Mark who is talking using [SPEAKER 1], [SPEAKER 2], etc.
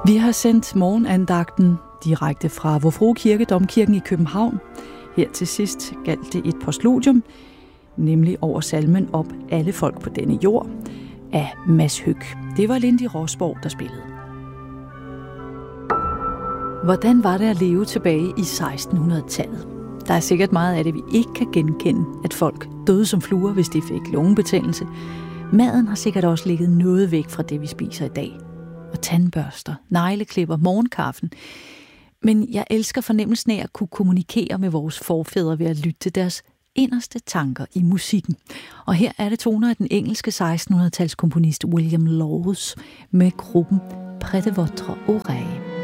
[SPEAKER 1] Vi har sendt morgenandagten direkte fra Vor Frue Kirke, Domkirken i København. Her til sidst galt det et postludium, nemlig over salmen Op alle folk på denne jord af Mads Høck. Det var Lindy Rosborg, der spillede. Hvordan var det at leve tilbage i 1600-tallet? Der er sikkert meget af det, vi ikke kan genkende, at folk døde som fluer, hvis de fik lungebetændelse. Maden har sikkert også ligget noget væk fra det, vi spiser i dag. Og tandbørster, negleklipper, morgenkaffen. Men jeg elsker fornemmelsen af at kunne kommunikere med vores forfædre ved at lytte til deres inderste tanker i musikken. Og her er det toner af den engelske 1600-talskomponist William Lawes med gruppen Prêtez votre oreille.